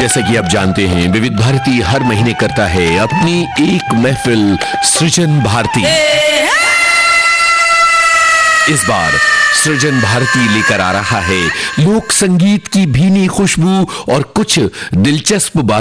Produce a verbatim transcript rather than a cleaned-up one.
जैसा कि आप जानते हैं, विविध भारती हर महीने करता है अपनी एक महफिल सृजन भारती। इस बार सृजन भारती लेकर आ रहा है लोक संगीत की भीनी खुशबू और कुछ दिलचस्प बात